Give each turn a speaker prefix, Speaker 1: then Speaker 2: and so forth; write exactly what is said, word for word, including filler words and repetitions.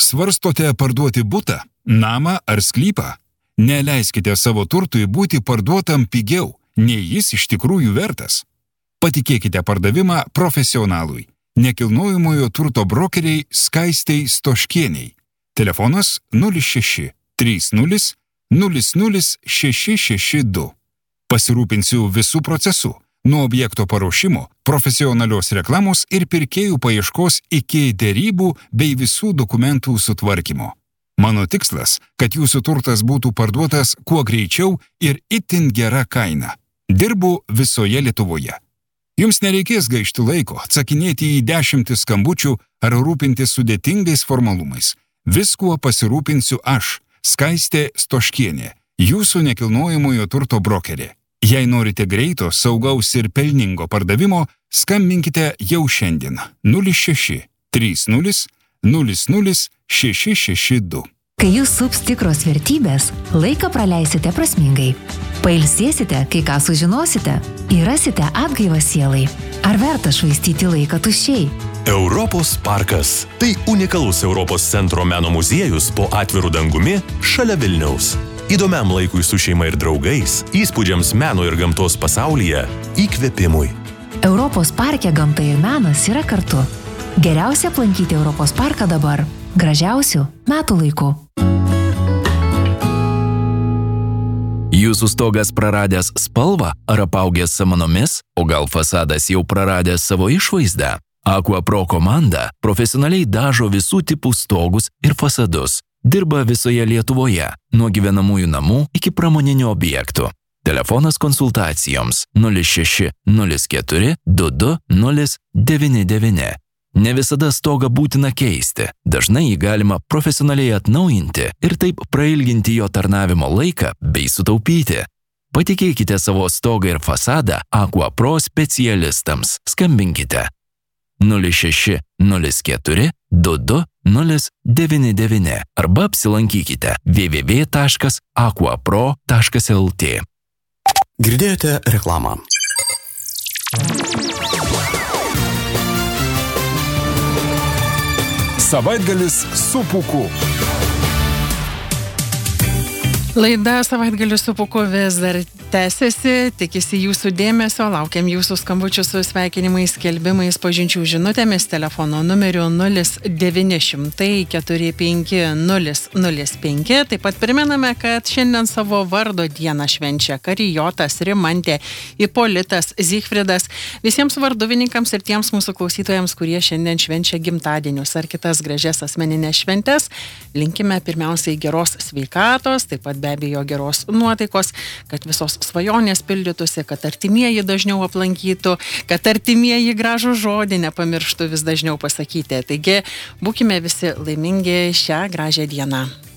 Speaker 1: Svarstote parduoti butą, namą ar sklypą? Neleiskite savo turtui būti parduotam pigiau, nei jis iš tikrųjų vertas. Patikėkite pardavimą profesionalui, nekilnojamojo turto brokeriai Skaistei Stoškieniai. Telefonas nulis šeši trys nulis nulis nulis šeši šeši du. Pasirūpinsiu visų procesų, nuo objekto paruošimo, profesionalios reklamos ir pirkėjų paieškos iki derybų bei visų dokumentų sutvarkymo. Mano tikslas, kad jūsų turtas būtų parduotas kuo greičiau ir itin gera kaina. Dirbu visoje Lietuvoje. Jums nereikės gaišti laiko, atsakinėti į dešimtis skambučių ar rūpintis sudėtingais formalumais. Viskuo pasirūpinsiu aš, Skaistė Stoškienė, jūsų nekilnojamojo turto brokerė. Jei norite greito, saugaus ir pelningo pardavimo, skambinkite jau šiandien nulis šeši trys nulis nulis nulis šeši šeši du.
Speaker 2: Kai jūs sups tikros vertybės, laiką praleisite prasmingai. Pailsėsite, kai ką sužinosite, ir rasite atgaivą sielai. Ar verta švaistyti laiką tuščiai?
Speaker 3: Europos parkas. Tai unikalus Europos centro meno muziejus po atviru dangumi šalia Vilniaus. Įdomiam laikui su šeima ir draugais, įspūdžiams meno ir gamtos pasaulyje, įkvėpimui.
Speaker 2: Europos parke gamta ir menas yra kartu. Geriausia aplankyti Europos parką dabar. Gražiausių metų laikų.
Speaker 4: Jūsų stogas praradęs spalvą ar apaugęs samanomis, o gal fasadas jau praradęs savo išvaizdą? Aqua Pro komanda profesionaliai dažo visų tipų stogus ir fasadus. Dirba visoje Lietuvoje, nuo gyvenamųjų namų iki pramoninių objektų. Telefonas konsultacijoms nulis šeši nulis keturi du du nulis devyni devyni. Ne visada stogą būtina keisti, dažnai jį galima profesionaliai atnaujinti ir taip prailginti jo tarnavimo laiką bei sutaupyti. Patikėkite savo stogą ir fasadą Aqua Pro specialistams. Skambinkite nulis šeši nulis keturi du du nulis devyni devyni arba apsilankykite w w w taškas aquapro taškas l t.
Speaker 3: Girdėjote reklamą.
Speaker 1: Savaitgalis su Pūku.
Speaker 5: Laida Savaitgalis su Pūku vis dar tęsiasi, tikisi jūsų dėmesio, laukiam jūsų skambučių su sveikinimais, skelbimais, pažinčių žinutėmis, telefono numeriu nulis devyni šimtai keturi penki nulis nulis penki. Taip pat primename, kad šiandien savo vardo dieną švenčia Karijotas, Rimantė, Ipolitas, Zygfridas. Visiems varduvininkams ir tiems mūsų klausytojams, kurie šiandien švenčia gimtadienius ar kitas gražias asmeninės šventes, linkime pirmiausiai geros sveikatos, taip pat be abejo geros nuotaikos, kad visos svajonės pildytųsi, kad artimieji dažniau aplankytų, kad artimieji gražų žodį nepamirštų vis dažniau pasakyti. Taigi, būkime visi laimingi šią gražią dieną.